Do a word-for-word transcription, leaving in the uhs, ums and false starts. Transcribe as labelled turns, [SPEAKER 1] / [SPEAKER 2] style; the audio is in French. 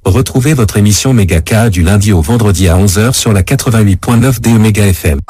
[SPEAKER 1] Retrouvez votre émission Megaka du lundi au vendredi à onze heures sur la quatre-vingt-huit point neuf de Omega F M.